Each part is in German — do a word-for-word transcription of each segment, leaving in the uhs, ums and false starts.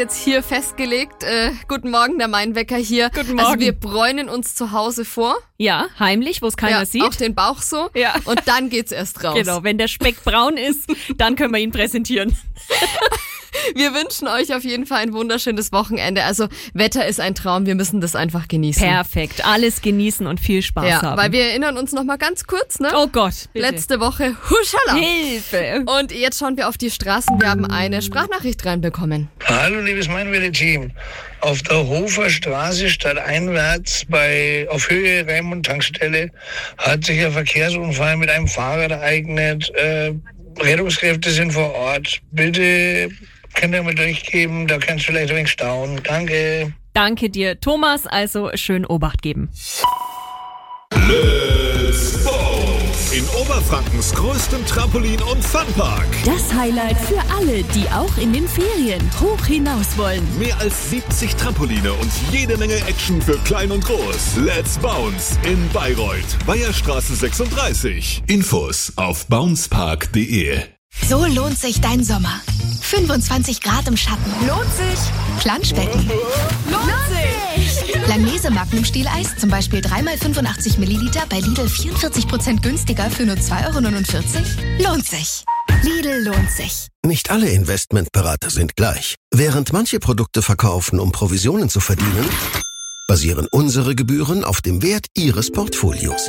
Jetzt hier festgelegt. Äh, guten Morgen, der Mainwecker hier. Guten Morgen. Also wir bräunen uns zu Hause vor. Ja, heimlich, wo es keiner ja, sieht. Auch den Bauch so. Ja. Und dann geht's erst raus. Genau, wenn der Speck braun ist, dann können wir ihn präsentieren. Wir wünschen euch auf jeden Fall ein wunderschönes Wochenende. Also Wetter ist ein Traum, wir müssen das einfach genießen. Perfekt, alles genießen und viel Spaß ja, haben. Weil wir erinnern uns noch mal ganz kurz, ne? Oh Gott, bitte. Letzte Woche, huschala. Hilfe. Und jetzt schauen wir auf die Straßen. Wir haben eine Sprachnachricht reinbekommen. Hallo liebes Mainwelle-Team. Auf der Hofer Straße stadteinwärts bei auf Höhe Raimund-Tankstelle hat sich ein Verkehrsunfall mit einem Fahrrad ereignet. Äh, Rettungskräfte sind vor Ort. Bitte könnt ihr mal durchgeben, da kannst du vielleicht ein wenig staunen. Danke. Danke dir, Thomas. Also schön Obacht geben. Let's Bounce! In Oberfrankens größtem Trampolin- und Funpark. Das Highlight für alle, die auch in den Ferien hoch hinaus wollen. Mehr als siebzig Trampoline und jede Menge Action für klein und groß. Let's Bounce in Bayreuth, Weiherstraße sechsunddreißig. Infos auf bouncepark punkt de. So lohnt sich dein Sommer. fünfundzwanzig Grad im Schatten. Lohnt sich. Planschbecken. Lohnt sich. Langnese Magnum Stieleis, zum Beispiel drei mal fünfundachtzig Milliliter bei Lidl vierundvierzig Prozent günstiger für nur zwei Euro neunundvierzig. Lohnt sich. Lidl lohnt sich. Nicht alle Investmentberater sind gleich. Während manche Produkte verkaufen, um Provisionen zu verdienen, basieren unsere Gebühren auf dem Wert Ihres Portfolios.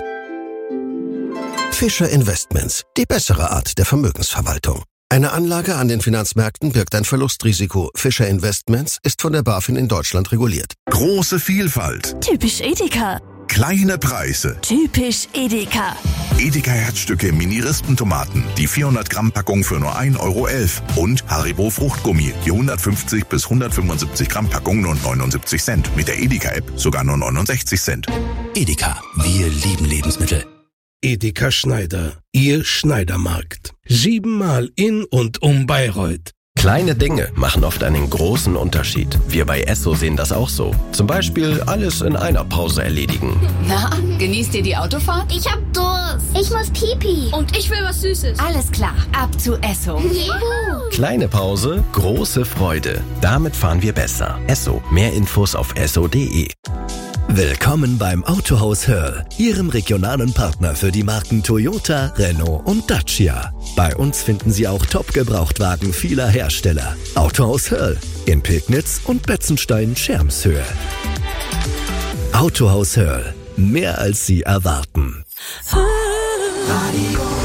Fischer Investments, die bessere Art der Vermögensverwaltung. Eine Anlage an den Finanzmärkten birgt ein Verlustrisiko. Fischer Investments ist von der BaFin in Deutschland reguliert. Große Vielfalt. Typisch Edeka. Kleine Preise. Typisch Edeka. Edeka Herzstücke Mini-Rispentomaten. Die vierhundert Gramm Packung für nur ein Euro elf. Und Haribo Fruchtgummi. Die hundertfünfzig bis hundertfünfundsiebzig Gramm Packung nur neunundsiebzig Cent. Mit der Edeka-App sogar nur neunundsechzig Cent. Edeka, wir lieben Lebensmittel. Edeka Schneider, Ihr Schneidermarkt. Siebenmal in und um Bayreuth. Kleine Dinge machen oft einen großen Unterschied. Wir bei Esso sehen das auch so. Zum Beispiel alles in einer Pause erledigen. Na, genießt ihr die Autofahrt? Ich hab Durst. Ich muss Pipi. Und ich will was Süßes. Alles klar, ab zu Esso. Juhu. Kleine Pause, große Freude. Damit fahren wir besser. Esso. Mehr Infos auf esso punkt de. Willkommen beim Autohaus Hörl, Ihrem regionalen Partner für die Marken Toyota, Renault und Dacia. Bei uns finden Sie auch Top-Gebrauchtwagen vieler Hersteller. Autohaus Hörl in Pegnitz und Betzenstein-Schermshöhe. Autohaus Hörl, mehr als Sie erwarten. Radio